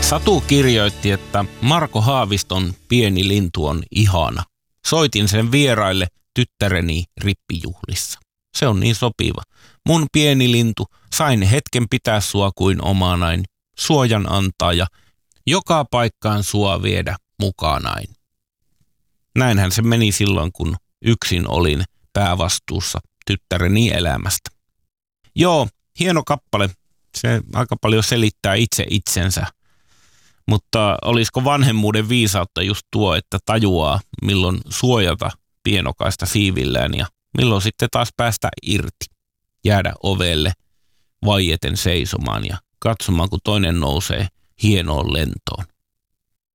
Satu kirjoitti, että Marko Haaviston Pieni lintu on ihana. Soitin sen vieraille tyttäreni rippijuhlissa. Se on niin sopiva. Mun pieni lintu, sain hetken pitää sua kuin omanain, suojan antaa ja joka paikkaan sua viedä mukanain. Näinhän se meni silloin, kun yksin olin päävastuussa tyttäreni elämästä. Joo, hieno kappale. Se aika paljon selittää itse itsensä. Mutta olisiko vanhemmuuden viisautta just tuo, että tajuaa, milloin suojata pienokaista siivillään ja milloin sitten taas päästä irti, jäädä ovelle vaieten seisomaan ja katsomaan, kun toinen nousee hienoon lentoon.